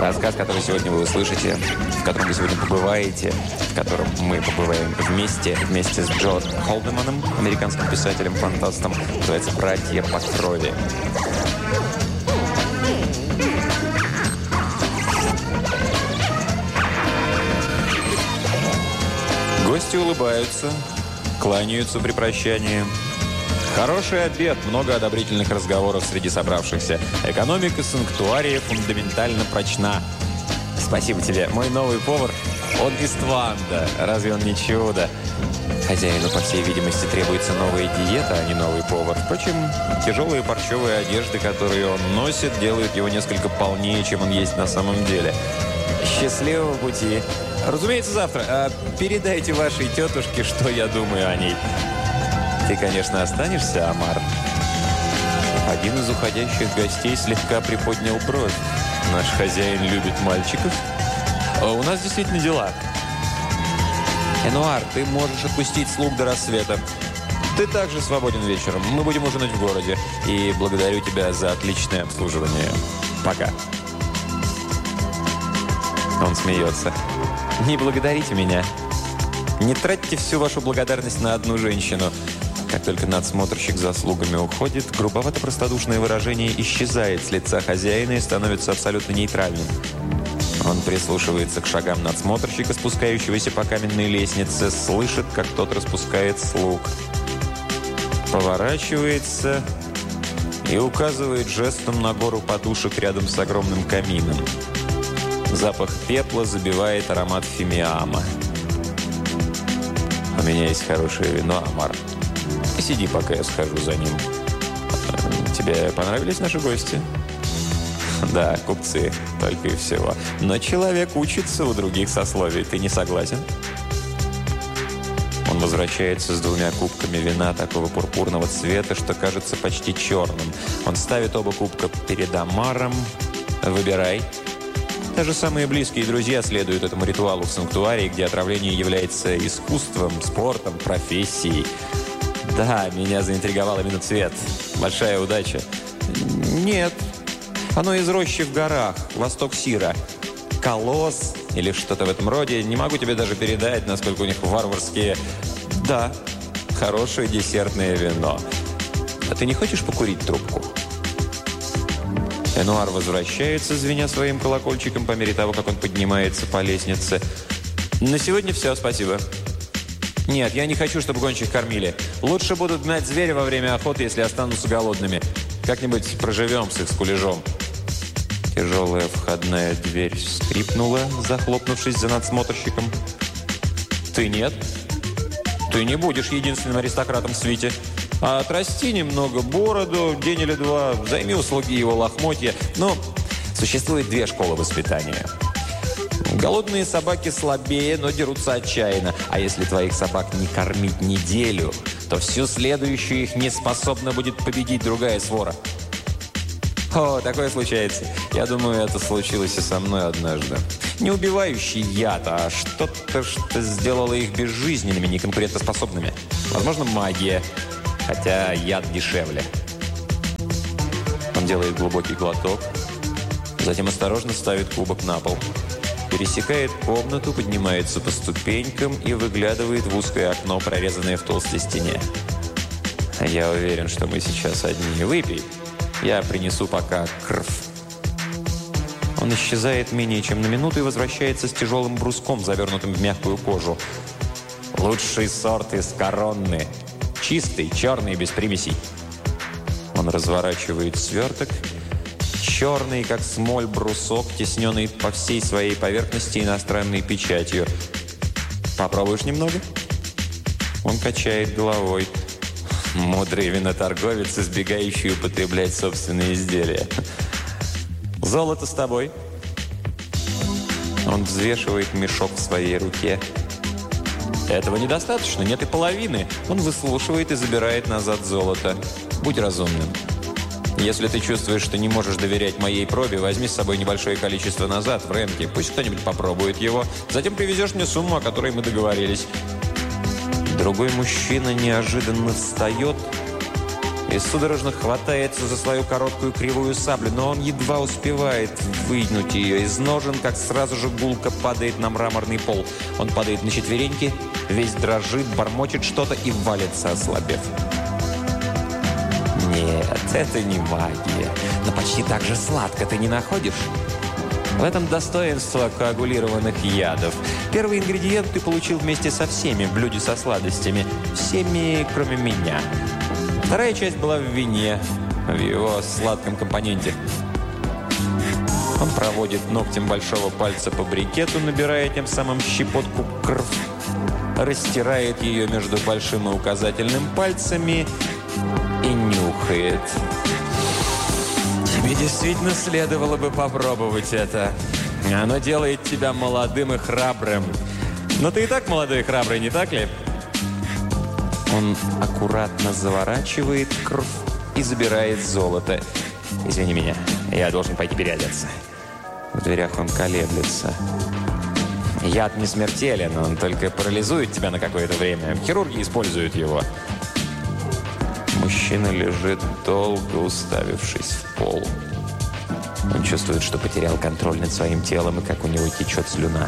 Рассказ, который сегодня вы услышите, в котором вы сегодня побываете, в котором мы побываем вместе с Джо Холдеманом, американским писателем-фантастом, называется «Братья по крови». Гости улыбаются, кланяются при прощании. Хороший обед, много одобрительных разговоров среди собравшихся. Экономика санктуария фундаментально прочна. Спасибо тебе. Мой новый повар, он из Тванда. Разве он не чудо? Хозяину, по всей видимости, требуется новая диета, а не новый повар. Впрочем, тяжелые парчевые одежды, которые он носит, делают его несколько полнее, чем он есть на самом деле. Счастливого пути. Разумеется, завтра. Передайте вашей тетушке, что я думаю о ней. Ты, конечно, останешься, Амар? Один из уходящих гостей слегка приподнял бровь. Наш хозяин любит мальчиков. У нас действительно дела. Энуар, ты можешь отпустить слуг до рассвета. Ты также свободен вечером. Мы будем ужинать в городе. И благодарю тебя за отличное обслуживание. Пока. Он смеется. Не благодарите меня. Не тратьте всю вашу благодарность на одну женщину. Как только надсмотрщик за слугами уходит, грубовато-простодушное выражение исчезает с лица хозяина и становится абсолютно нейтральным. Он прислушивается к шагам надсмотрщика, спускающегося по каменной лестнице, слышит, как тот распускает слуг. Поворачивается и указывает жестом на гору подушек рядом с огромным камином. Запах пепла забивает аромат фимиама. «У меня есть хорошее вино, Амар. Сиди, пока я схожу за ним. Тебе понравились наши гости?» «Да, купцы, только и всего. Но человек учится у других сословий. Ты не согласен?» Он возвращается с 2 кубками вина такого пурпурного цвета, что кажется почти черным. Он ставит оба кубка перед Амаром. «Выбирай». Даже самые близкие друзья следуют этому ритуалу в санктуарии, где отравление является искусством, спортом, профессией. Да, меня заинтриговал именно цвет. Большая удача. Нет. Оно из рощи в горах, восток Сира. Колосс или что-то в этом роде. Не могу тебе даже передать, насколько у них варварские... Да, хорошее десертное вино. А ты не хочешь покурить трубку? Энуар возвращается, звеня своим колокольчиком по мере того, как он поднимается по лестнице. На сегодня все, спасибо. Нет, я не хочу, чтобы гончих кормили. Лучше будут гнать зверя во время охоты, если останутся голодными. Как-нибудь проживем с их скулежом. Тяжелая входная дверь скрипнула, захлопнувшись за надсмотрщиком. Ты нет? Ты не будешь единственным аристократом в свите. А отрасти немного бороду, день или два, займи у слуги его лохмотья. Но существует 2 школы воспитания. Голодные собаки слабее, но дерутся отчаянно. А если твоих собак не кормить неделю, то всю следующую их не способна будет победить другая свора. О, такое случается. Я думаю, это случилось и со мной однажды. Не убивающий яд, а что-то, что сделало их безжизненными, неконкурентоспособными. Возможно, магия. Хотя яд дешевле. Он делает глубокий глоток, затем осторожно ставит кубок на пол. Пересекает комнату, поднимается по ступенькам и выглядывает в узкое окно, прорезанное в толстой стене. Я уверен, что мы сейчас одни. Выпей. Я принесу пока крв. Он исчезает менее чем на минуту и возвращается с тяжелым бруском, завернутым в мягкую кожу. Лучший сорт из коронны. Чистый, черный, без примесей. Он разворачивает сверток. Черный, как смоль, брусок, тесненный по всей своей поверхности иностранной печатью. Попробуешь немного? Он качает головой. Мудрый виноторговец, избегающий употреблять собственные изделия. Золото с тобой. Он взвешивает мешок в своей руке. Этого недостаточно, нет и половины. Он выслушивает и забирает назад золото. Будь разумным. Если ты чувствуешь, что не можешь доверять моей пробе, возьми с собой небольшое количество назад в Ренке. Пусть кто-нибудь попробует его. Затем привезешь мне сумму, о которой мы договорились. Другой мужчина неожиданно встает и судорожно хватается за свою короткую кривую саблю, но он едва успевает вынуть ее из ножен, как сразу же гулко падает на мраморный пол. Он падает на четвереньки, весь дрожит, бормочет что-то и валится, ослабев. Нет, это не магия, но почти так же сладко, ты не находишь? В этом достоинство коагулированных ядов. Первый ингредиент ты получил вместе со всеми в блюде со сладостями. Всеми, кроме меня. Вторая часть была в вине, в его сладком компоненте. Он проводит ногтем большого пальца по брикету, набирая тем самым щепотку крв, растирает ее между большим и указательным пальцами и нюхает. Тебе действительно следовало бы попробовать это. Оно делает тебя молодым и храбрым. Но ты и так молодой и храбрый, не так ли? Он аккуратно заворачивает кровь и забирает золото. Извини меня, я должен пойти переодеться. В дверях он колеблется. Яд не смертелен, он только парализует тебя на какое-то время. Хирурги используют его. Мужчина лежит долго, уставившись в пол. Он чувствует, что потерял контроль над своим телом и как у него течет слюна.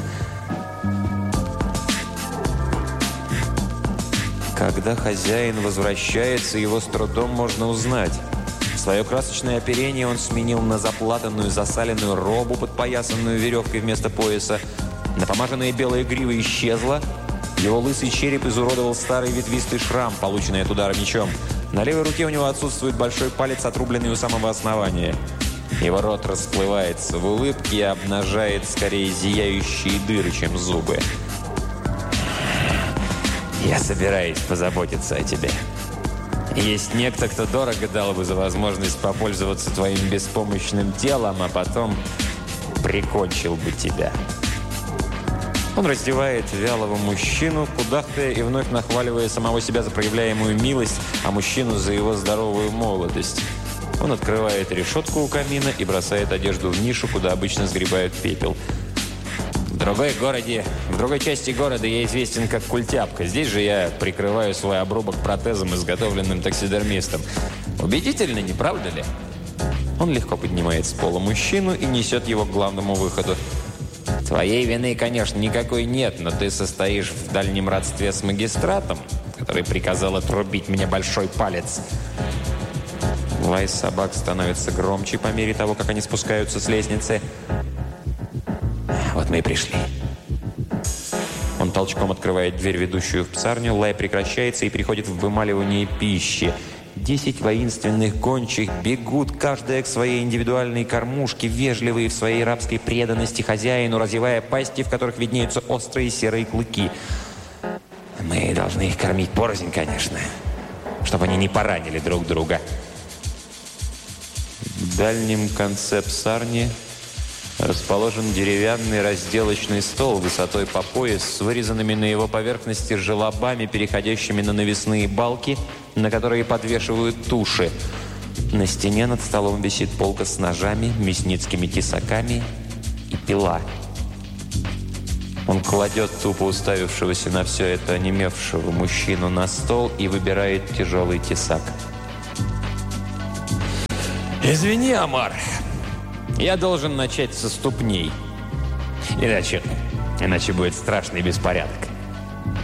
Когда хозяин возвращается, его с трудом можно узнать. Свое красочное оперение он сменил на заплатанную, засаленную робу, подпоясанную веревкой вместо пояса. Напомаженная белая грива исчезла. Его лысый череп изуродовал старый ветвистый шрам, полученный от удара мечом. На левой руке у него отсутствует большой палец, отрубленный у самого основания. Его рот расплывается в улыбке и обнажает скорее зияющие дыры, чем зубы. «Я собираюсь позаботиться о тебе. Есть некто, кто дорого дал бы за возможность попользоваться твоим беспомощным телом, а потом прикончил бы тебя». Он раздевает вялого мужчину, кудахтая и вновь нахваливая самого себя за проявляемую милость, а мужчину за его здоровую молодость. Он открывает решетку у камина и бросает одежду в нишу, куда обычно сгребают пепел. В другой части города я известен как культяпка. Здесь же я прикрываю свой обрубок протезом, изготовленным таксидермистом. Убедительно, не правда ли? Он легко поднимает с пола мужчину и несет его к главному выходу. Твоей вины, конечно, никакой нет, но ты состоишь в дальнем родстве с магистратом, который приказал отрубить мне большой палец. Лай собак становится громче по мере того, как они спускаются с лестницы. Вот мы и пришли. Он толчком открывает дверь, ведущую в псарню. Лай прекращается и переходит в вымаливание пищи. 10 воинственных гончих бегут, каждая к своей индивидуальной кормушке, вежливые в своей рабской преданности хозяину, разевая пасти, в которых виднеются острые серые клыки. Мы должны их кормить порознь, конечно, чтобы они не поранили друг друга. В дальнем конце псарни расположен деревянный разделочный стол высотой по пояс с вырезанными на его поверхности желобами, переходящими на навесные балки, на которые подвешивают туши. На стене над столом висит полка с ножами, мясницкими тесаками и пила. Он кладет тупо уставившегося на все это онемевшего мужчину на стол и выбирает тяжелый тесак. «Извини, Омар, я должен начать со ступней. Иначе будет страшный беспорядок».